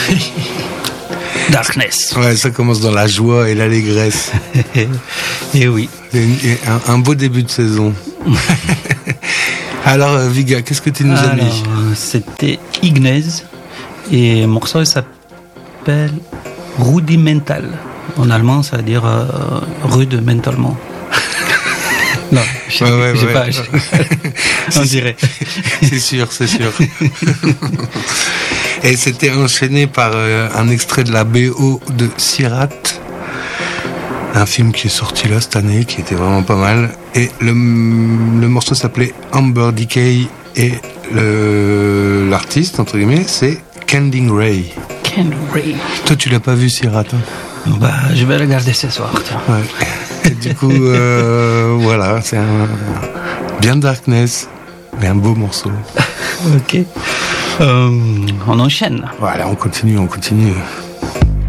Darkness. Ouais, ça commence dans la joie et l'allégresse. Et oui. Et un beau début de saison. Alors, Viga, qu'est-ce que tu nous as mis? C'était Ignaz. Et le morceau il s'appelle Rudimental. En allemand, ça veut dire rude mentalement. Non, je sais pas. On dirait. C'est sûr. Et c'était enchaîné par un extrait de la BO de Sirat, un film qui est sorti là cette année, qui était vraiment pas mal. Et le morceau s'appelait Amber Decay et l'artiste, entre guillemets, c'est Candy Ray. Candy Ray. Toi, tu l'as pas vu, Sirat, hein? Bah, je vais regarder ce soir. Tiens. Ouais. Et du coup, voilà, c'est bien Darkness, mais un beau morceau. Ok. On enchaîne. Voilà, on continue.